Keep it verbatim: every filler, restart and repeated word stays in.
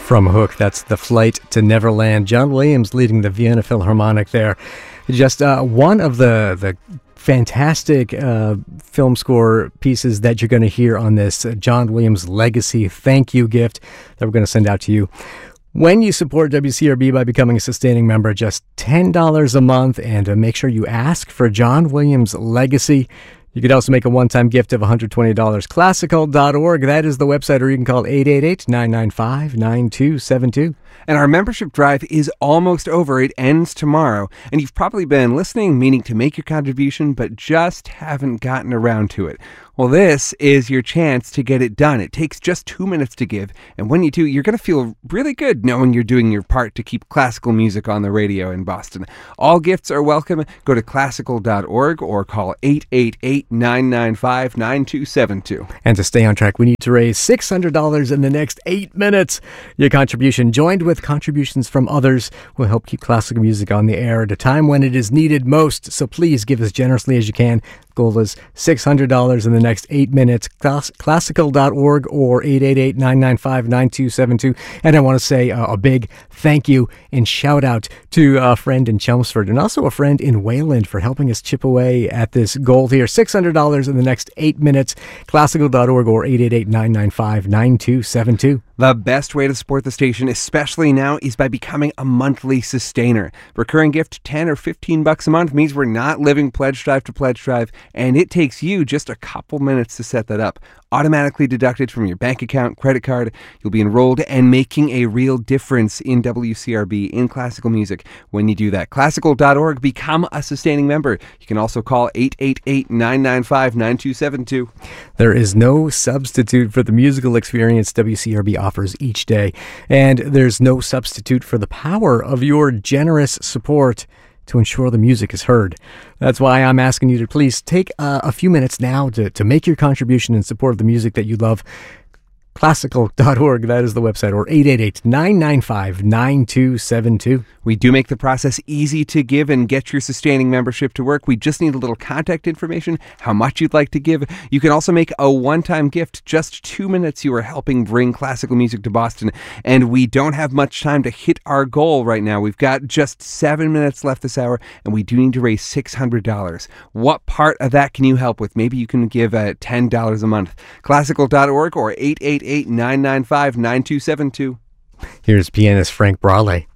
From Hook, that's The Flight to Neverland. John Williams leading the Vienna Philharmonic there. Just uh, one of the the fantastic uh, film score pieces that you're going to hear on this uh, John Williams Legacy thank you gift that we're going to send out to you. When you support W C R B by becoming a sustaining member, just ten dollars a month, and uh, make sure you ask for John Williams Legacy. You could also make a one-time gift of one hundred twenty dollars. Classical dot org, that is the website, or you can call eight eight eight, nine nine five, nine two seven two. And our membership drive is almost over. It ends tomorrow. And you've probably been listening, meaning to make your contribution, but just haven't gotten around to it. Well, this is your chance to get it done. It takes just two minutes to give. And when you do, you're going to feel really good knowing you're doing your part to keep classical music on the radio in Boston. All gifts are welcome. Go to classical dot org or call eight eight eight, nine nine five, nine two seven two. And to stay on track, we need to raise six hundred dollars in the next eight minutes. Your contribution, joined with contributions from others, will help keep classical music on the air at a time when it is needed most. So please give as generously as you can. Goal is six hundred dollars in the next eight minutes. Class- classical dot org or eight eight eight, nine nine five, nine two seven two. And I want to say uh, a big thank you and shout out to a friend in Chelmsford and also a friend in Wayland for helping us chip away at this goal here. six hundred dollars in the next eight minutes. classical dot org or eight eight eight, nine nine five, nine two seven two. The best way to support the station, especially now, is by becoming a monthly sustainer. Recurring gift ten or fifteen bucks a month means we're not living pledge drive to pledge drive, and it takes you just a couple minutes to set that up. Automatically deducted from your bank account, credit card. You'll be enrolled and making a real difference in W C R B, in classical music, when you do that. classical dot org, become a sustaining member. You can also call eight eight eight, nine nine five, nine two seven two. There is no substitute for the musical experience W C R B offers each day, and there's no substitute for the power of your generous support to ensure the music is heard. That's why I'm asking you to please take uh, a few minutes now to, to make your contribution in support of the music that you love. classical dot org, that is the website, or eight eight eight, nine nine five, nine two seven two. We do make the process easy to give and get your sustaining membership to work. We just need a little contact information, how much you'd like to give. You can also make a one-time gift, just two minutes. You are helping bring classical music to Boston, and we don't have much time to hit our goal right now. We've got just seven minutes left this hour, and we do need to raise six hundred dollars. What part of that can you help with? Maybe you can give uh, ten dollars a month. classical dot org or eight eight eight, nine nine five, nine two seven two. Here's pianist Frank Braley.